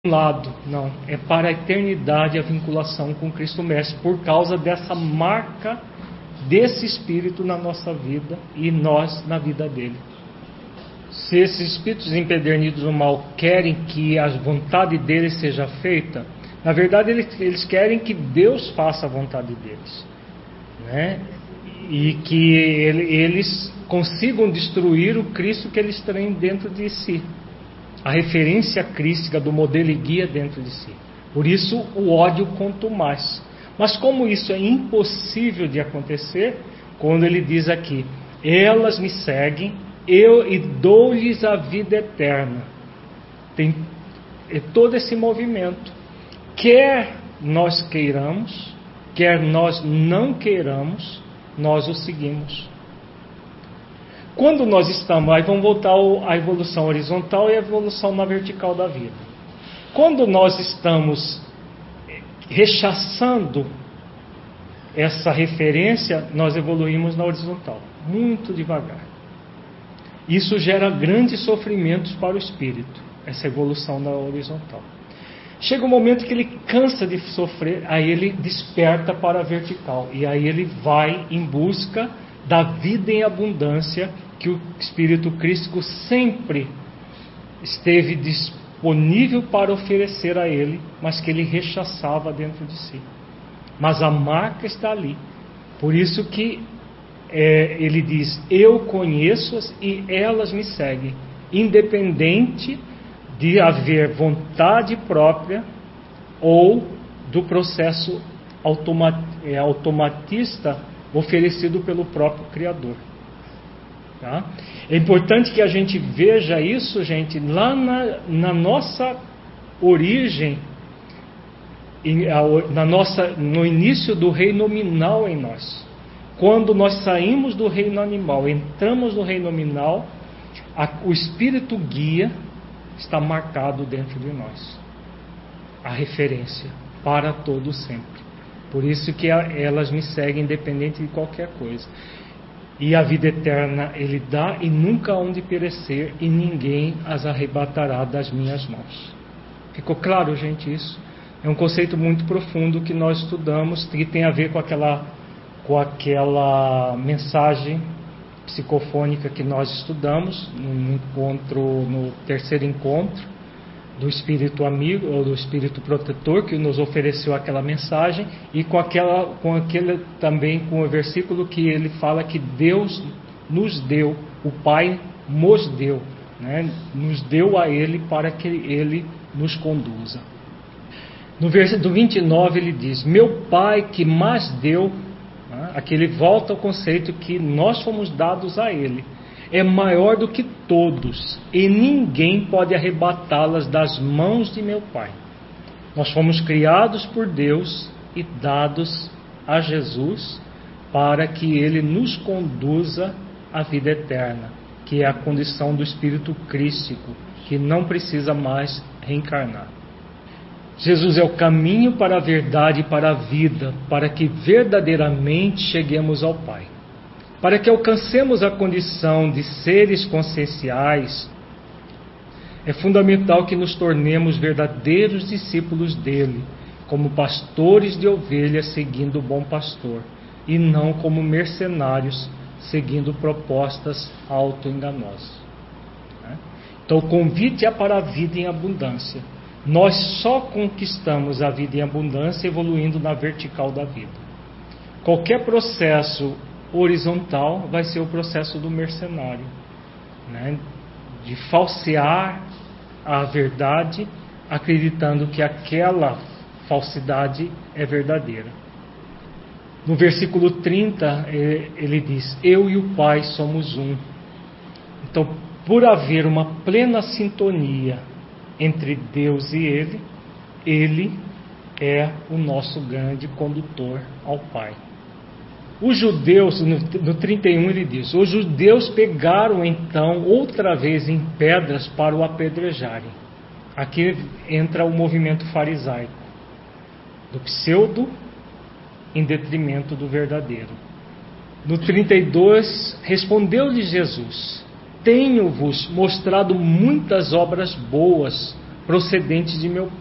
lado, não, é para a eternidade a vinculação com Cristo Mestre, por causa dessa marca desse Espírito na nossa vida e nós na vida dele. Se esses espíritos empedernidos do mal querem que a vontade deles seja feita, na verdade eles querem que Deus faça a vontade deles, né? E que eles consigam destruir o Cristo que eles têm dentro de si, a referência crística do modelo e guia dentro de si. Por isso o ódio quanto mais. Mas como isso é impossível de acontecer, quando ele diz aqui, elas me seguem, eu e dou-lhes a vida eterna. Tem todo esse movimento. Quer nós queiramos, quer nós não queiramos, nós o seguimos. Quando nós estamos, aí vamos voltar à evolução horizontal e à evolução na vertical da vida. Quando nós estamos rechaçando essa referência, nós evoluímos na horizontal, muito devagar. Isso gera grandes sofrimentos para o espírito, essa evolução na horizontal. Chega um momento que ele cansa de sofrer, aí ele desperta para a vertical, e aí ele vai em busca da vida em abundância que o Espírito Crístico sempre esteve disponível para oferecer a ele, mas que ele rechaçava dentro de si. Mas a marca está ali. Por isso que ele diz, eu conheço-as e elas me seguem, independente de haver vontade própria ou do processo automatista oferecido pelo próprio Criador. Tá? É importante que a gente veja isso, gente, lá na nossa origem, no início do reino nominal em nós. Quando nós saímos do reino animal, entramos no reino nominal, o Espírito guia está marcado dentro de nós. A referência para todo sempre. Por isso que elas me seguem independente de qualquer coisa. E a vida eterna ele dá e nunca hão de perecer, e ninguém as arrebatará das minhas mãos. Ficou claro, gente, isso? É um conceito muito profundo que nós estudamos, que tem a ver com aquela mensagem psicofônica que nós estudamos no terceiro encontro do Espírito Amigo, ou do Espírito Protetor, que nos ofereceu aquela mensagem, e com aquele também com o versículo que ele fala que Deus nos deu, o Pai nos deu, né? Nos deu a Ele para que Ele nos conduza. No versículo 29 ele diz, meu Pai que mais deu, né? Aqui ele volta ao conceito que nós fomos dados a Ele, é maior do que todos, e ninguém pode arrebatá-las das mãos de meu Pai. Nós fomos criados por Deus e dados a Jesus para que Ele nos conduza à vida eterna, que é a condição do Espírito Crístico, que não precisa mais reencarnar. Jesus é o caminho para a verdade e para a vida, para que verdadeiramente cheguemos ao Pai. Para que alcancemos a condição de seres conscienciais, é fundamental que nos tornemos verdadeiros discípulos dele, como pastores de ovelhas seguindo o bom pastor, e não como mercenários seguindo propostas auto-enganosas. Então o convite é para a vida em abundância. Nós só conquistamos a vida em abundância evoluindo na vertical da vida. Qualquer processo horizontal vai ser o processo do mercenário, né? De falsear a verdade, acreditando que aquela falsidade é verdadeira. No versículo 30 ele diz, eu e o Pai somos um. Então, por haver uma plena sintonia entre Deus e Ele é o nosso grande condutor ao Pai. Os judeus, no 31 ele diz, os judeus pegaram então outra vez em pedras para o apedrejarem. Aqui entra o movimento farisaico, do pseudo em detrimento do verdadeiro. No 32, respondeu-lhe Jesus, tenho-vos mostrado muitas obras boas procedente de meu